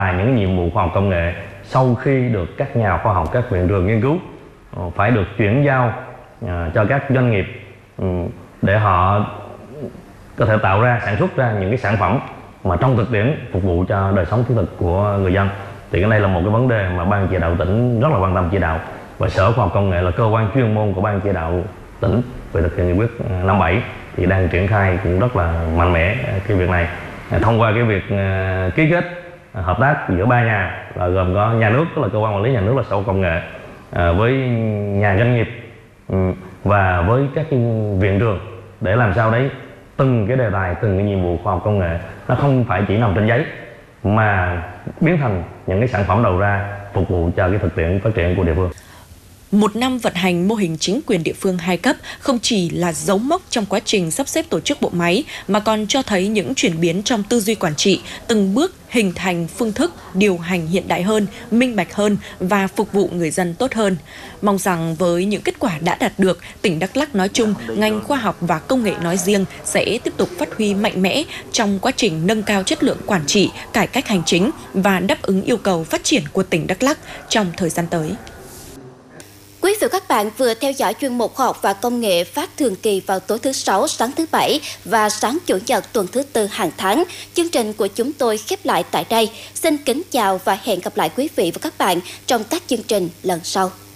những nhiệm vụ khoa học công nghệ sau khi được các nhà khoa học, các viện trường nghiên cứu phải được chuyển giao cho các doanh nghiệp để họ có thể tạo ra, sản xuất ra những cái sản phẩm mà trong thực tiễn phục vụ cho đời sống thiết thực của người dân. Thì cái này là một cái vấn đề mà Ban chỉ đạo tỉnh rất là quan tâm chỉ đạo, và Sở Khoa học Công nghệ là cơ quan chuyên môn của Ban chỉ đạo tỉnh về thực hiện nghị quyết 57 thì đang triển khai cũng rất là mạnh mẽ cái việc này thông qua cái việc ký kết hợp tác giữa ba nhà, là gồm có nhà nước, tức là cơ quan quản lý nhà nước là Sở Khoa học Công nghệ, với nhà doanh nghiệp và với các cái viện trường, để làm sao đấy từng cái đề tài, từng cái nhiệm vụ khoa học công nghệ nó không phải chỉ nằm trên giấy mà biến thành những cái sản phẩm đầu ra phục vụ cho cái thực tiễn phát triển của địa phương. Một năm vận hành mô hình chính quyền địa phương 2 cấp không chỉ là dấu mốc trong quá trình sắp xếp tổ chức bộ máy mà còn cho thấy những chuyển biến trong tư duy quản trị, từng bước hình thành phương thức điều hành hiện đại hơn, minh bạch hơn và phục vụ người dân tốt hơn. Mong rằng với những kết quả đã đạt được, tỉnh Đắk Lắk nói chung, ngành khoa học và công nghệ nói riêng sẽ tiếp tục phát huy mạnh mẽ trong quá trình nâng cao chất lượng quản trị, cải cách hành chính và đáp ứng yêu cầu phát triển của tỉnh Đắk Lắk trong thời gian tới. Quý vị và các bạn vừa theo dõi chuyên mục Khoa học và Công nghệ phát thường kỳ vào tối thứ Sáu, sáng thứ Bảy và sáng Chủ nhật tuần thứ Tư hàng tháng. Chương trình của chúng tôi khép lại tại đây. Xin kính chào và hẹn gặp lại quý vị và các bạn trong các chương trình lần sau.